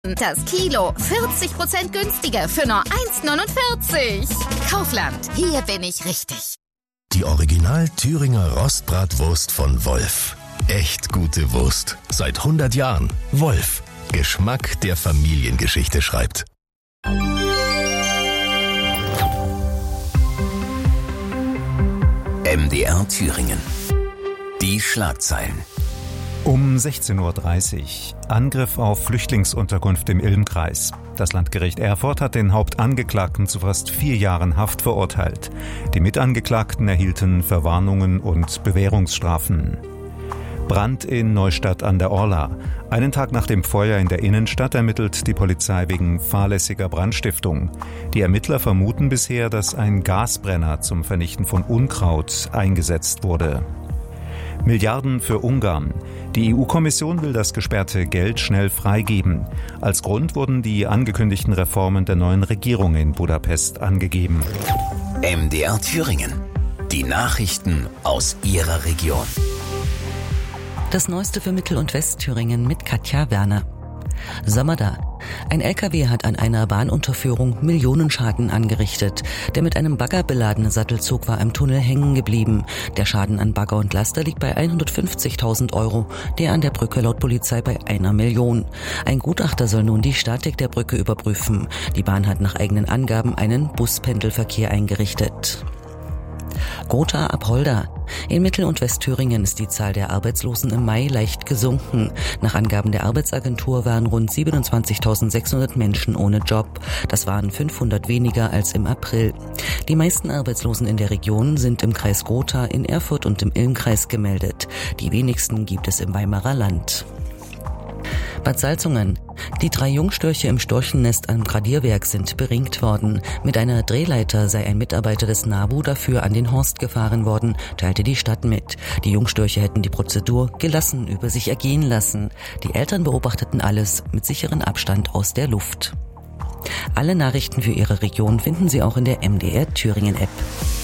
Das Kilo 40% günstiger für nur 1,49. Kaufland, hier bin ich richtig. Die Original Thüringer Rostbratwurst von Wolf. Echt gute Wurst. Seit 100 Jahren. Wolf. Geschmack, der Familiengeschichte schreibt. MDR Thüringen. Die Schlagzeilen. Um 16:30 Uhr. Angriff auf Flüchtlingsunterkunft im Ilm-Kreis. Das Landgericht Erfurt hat den Hauptangeklagten zu fast 4 Jahren Haft verurteilt. Die Mitangeklagten erhielten Verwarnungen und Bewährungsstrafen. Brand in Neustadt an der Orla. Einen Tag nach dem Feuer in der Innenstadt ermittelt die Polizei wegen fahrlässiger Brandstiftung. Die Ermittler vermuten bisher, dass ein Gasbrenner zum Vernichten von Unkraut eingesetzt wurde. Milliarden für Ungarn. Die EU-Kommission will das gesperrte Geld schnell freigeben. Als Grund wurden die angekündigten Reformen der neuen Regierung in Budapest angegeben. MDR Thüringen. Die Nachrichten aus Ihrer Region. Das Neueste für Mittel- und Westthüringen mit Katja Werner. Sommer. Ein LKW hat an einer Bahnunterführung Millionenschaden angerichtet. Der mit einem Bagger beladene Sattelzug war im Tunnel hängen geblieben. Der Schaden an Bagger und Laster liegt bei 150.000 €, der an der Brücke laut Polizei bei 1 Million. Ein Gutachter soll nun die Statik der Brücke überprüfen. Die Bahn hat nach eigenen Angaben einen Buspendelverkehr eingerichtet. Gotha-Apolda. In Mittel- und Westthüringen ist die Zahl der Arbeitslosen im Mai leicht gesunken. Nach Angaben der Arbeitsagentur waren rund 27.600 Menschen ohne Job. Das waren 500 weniger als im April. Die meisten Arbeitslosen in der Region sind im Kreis Gotha, in Erfurt und im Ilm-Kreis gemeldet. Die wenigsten gibt es im Weimarer Land. Bad Salzungen. Die 3 Jungstörche im Storchennest am Gradierwerk sind beringt worden. Mit einer Drehleiter sei ein Mitarbeiter des NABU dafür an den Horst gefahren worden, teilte die Stadt mit. Die Jungstörche hätten die Prozedur gelassen über sich ergehen lassen. Die Eltern beobachteten alles mit sicherem Abstand aus der Luft. Alle Nachrichten für Ihre Region finden Sie auch in der MDR Thüringen App.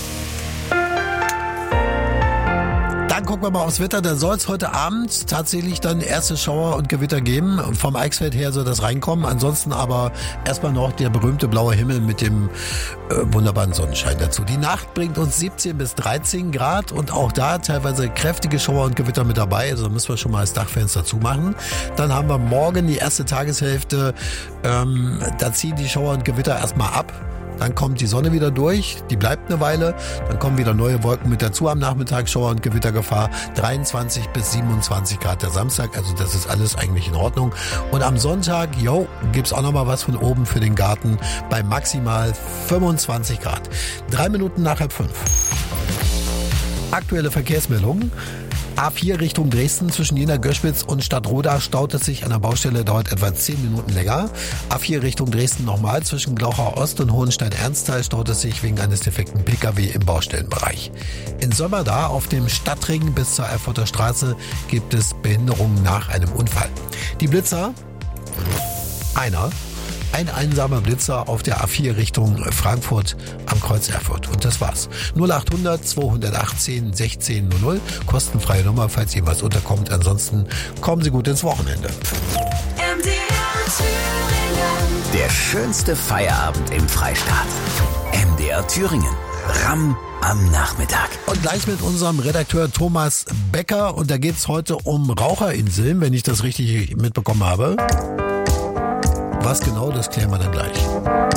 Dann gucken wir mal aufs Wetter. Da soll es heute Abend tatsächlich dann erste Schauer und Gewitter geben. Vom Eichsfeld her soll das reinkommen. Ansonsten aber erstmal noch der berühmte blaue Himmel mit dem wunderbaren Sonnenschein dazu. Die Nacht bringt uns 17 bis 13 Grad und auch da teilweise kräftige Schauer und Gewitter mit dabei. Also müssen wir schon mal das Dachfenster zumachen. Dann haben wir morgen die erste Tageshälfte. Da ziehen die Schauer und Gewitter erstmal ab. Dann kommt die Sonne wieder durch, die bleibt eine Weile, dann kommen wieder neue Wolken mit dazu am Nachmittag, Schauer- und Gewittergefahr, 23 bis 27 Grad der Samstag, also das ist alles eigentlich in Ordnung. Und am Sonntag, gibt's auch nochmal was von oben für den Garten bei maximal 25 Grad. 3 Minuten nach 4:30. Aktuelle Verkehrsmeldungen. A4 Richtung Dresden zwischen Jena-Göschwitz und Stadtroda staut es sich an der Baustelle, dauert etwa 10 Minuten länger. A4 Richtung Dresden nochmal zwischen Glauchau Ost und Hohenstein-Ernsthal staut es sich wegen eines defekten Pkw im Baustellenbereich. In Sömmerda auf dem Stadtring bis zur Erfurter Straße gibt es Behinderungen nach einem Unfall. Die Blitzer, ein einsamer Blitzer auf der A4 Richtung Frankfurt am Kreuz Erfurt. Und das war's. 0800 218 1600. Kostenfreie Nummer, falls Ihnen was unterkommt. Ansonsten kommen Sie gut ins Wochenende. Der schönste Feierabend im Freistaat. MDR Thüringen. RAM am Nachmittag. Und gleich mit unserem Redakteur Thomas Becker. Und da geht's heute um Raucherinseln, wenn ich das richtig mitbekommen habe. Was genau, das klären wir dann gleich.